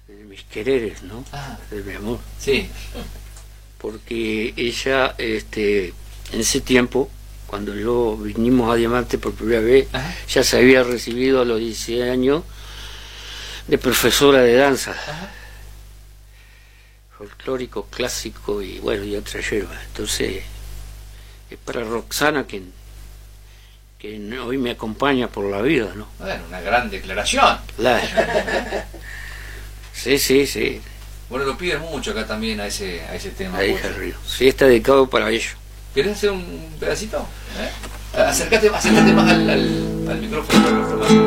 de mis quereres, ¿no? De mi amor. Sí. Porque ella, en ese tiempo, cuando yo vinimos a Diamante por primera vez, ya se había recibido a los 16 años de profesora de danza. Folclórico, clásico y bueno, y otra yerba. Entonces, es para Roxana que hoy me acompaña por la vida, ¿no? Bueno, una gran declaración. Claro. Sí, sí, sí. Bueno, lo piden mucho acá también a ese tema. La hija Río. Sí, está dedicado para ello. ¿Querés hacer un pedacito? Acércate más al micrófono.